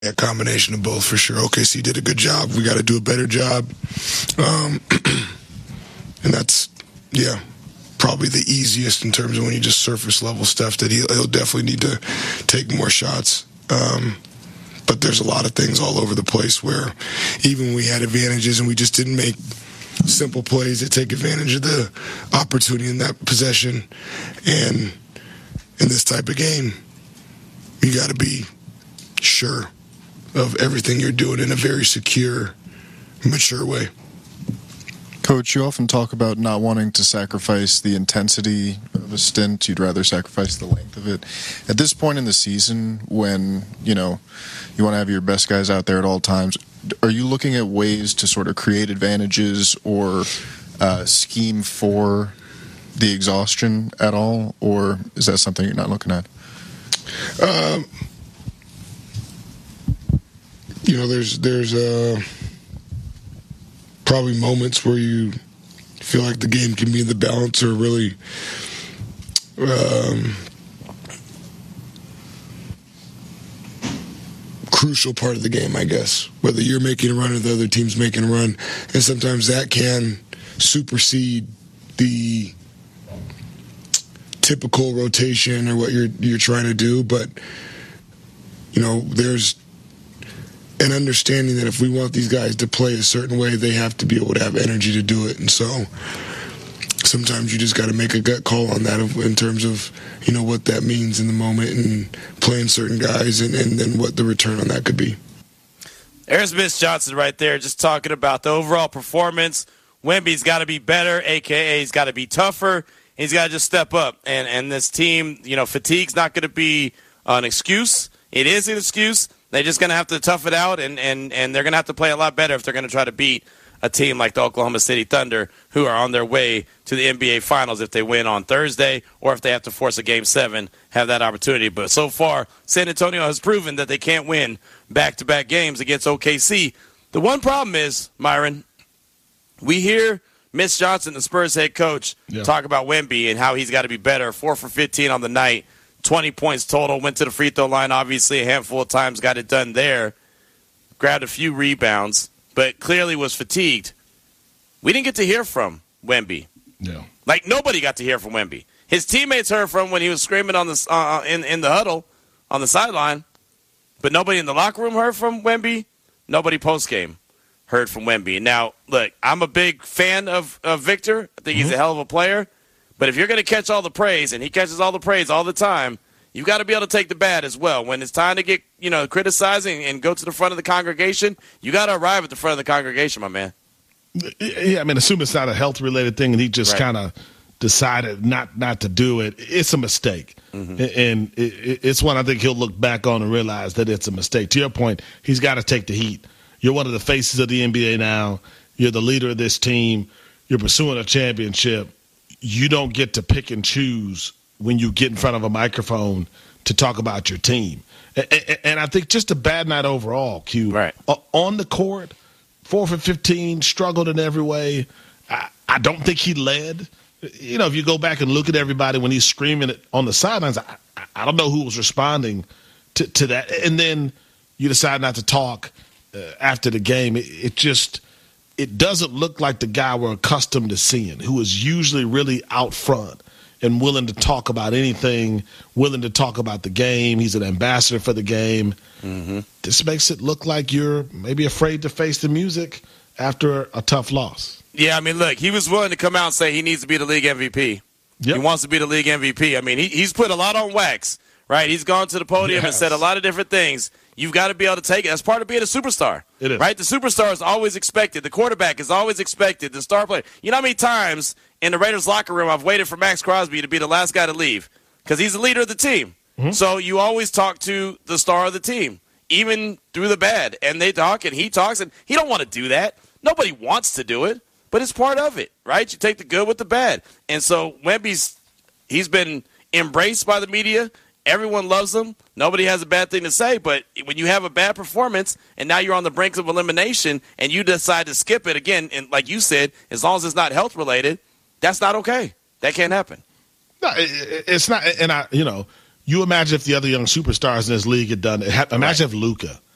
A combination of both for sure. OKC did a good job. We got to do a better job. And that's, probably the easiest in terms of when you just surface level stuff that he'll definitely need to take more shots. But there's a lot of things all over the place where even when we had advantages and we just didn't make simple plays that take advantage of the opportunity in that possession. And in this type of game, you got to be sure of everything you're doing in a very secure, mature way. Coach, you often talk about not wanting to sacrifice the intensity of a stint. You'd rather sacrifice the length of it. At this point in the season, when, you want to have your best guys out there at all times, are you looking at ways to sort of create advantages or scheme for the exhaustion at all? Or is that something you're not looking at? There's probably moments where you feel like the game can be in the balance or really crucial part of the game, I guess. Whether you're making a run or the other team's making a run. And sometimes that can supersede the typical rotation or what you're trying to do. But, there's an understanding that if we want these guys to play a certain way, they have to be able to have energy to do it. And so sometimes you just got to make a gut call on that in terms of, what that means in the moment and playing certain guys and then what the return on that could be. There's Mitch Johnson right there just talking about the overall performance. Wemby's got to be better, a.k.a. he's got to be tougher. He's got to just step up. And this team, fatigue's not going to be an excuse. It is an excuse. They're just going to have to tough it out, and they're going to have to play a lot better if they're going to try to beat a team like the Oklahoma City Thunder, who are on their way to the NBA Finals if they win on Thursday, or if they have to force a Game 7, have that opportunity. But so far, San Antonio has proven that they can't win back-to-back games against OKC. The one problem is, Myron, we hear Mitch Johnson, the Spurs head coach, talk about Wemby and how he's got to be better, 4 for 15 on the night. 20 points total, went to the free throw line, obviously a handful of times, got it done there, grabbed a few rebounds, but clearly was fatigued. We didn't get to hear from Wemby. No. Like, nobody got to hear from Wemby. His teammates heard from him when he was screaming on the in the huddle on the sideline, but nobody in the locker room heard from Wemby. Nobody post-game heard from Wemby. Now, look, I'm a big fan of Victor. I think he's a hell of a player. But if you're going to catch all the praise, and he catches all the praise all the time, you've got to be able to take the bad as well. When it's time to get, criticizing and go to the front of the congregation, you got to arrive at the front of the congregation, my man. Yeah, assume it's not a health-related thing, and he just kind of decided not to do it. It's a mistake. And it's one I think he'll look back on and realize that it's a mistake. To your point, he's got to take the heat. You're one of the faces of the NBA now. You're the leader of this team. You're pursuing a championship. You don't get to pick and choose when you get in front of a microphone to talk about your team. And I think just a bad night overall, Q. Right. On the court, 4 for 15, struggled in every way. I don't think he led. If you go back and look at everybody when he's screaming it on the sidelines, I don't know who was responding to that. And then you decide not to talk after the game. It doesn't look like the guy we're accustomed to seeing, who is usually really out front and willing to talk about anything, willing to talk about the game. He's an ambassador for the game. This makes it look like you're maybe afraid to face the music after a tough loss. Yeah, look, he was willing to come out and say he needs to be the league MVP. Yep. He wants to be the league MVP. He's put a lot on wax, right? He's gone to the podium and said a lot of different things. You've got to be able to take it. That's part of being a superstar. It is. Right? The superstar is always expected. The quarterback is always expected. The star player. You know how many times in the Raiders locker room I've waited for Max Crosby to be the last guy to leave? Because he's the leader of the team. So you always talk to the star of the team, even through the bad. And they talk and he talks, and he don't want to do that. Nobody wants to do it, but it's part of it, right? You take the good with the bad. And so he's been embraced by the media. Everyone loves him. Nobody has a bad thing to say. But when you have a bad performance and now you're on the brink of elimination and you decide to skip it again, and like you said, as long as it's not health related, that's not okay. That can't happen. No, it's not. And you imagine if the other young superstars in this league had done it. Imagine if Luka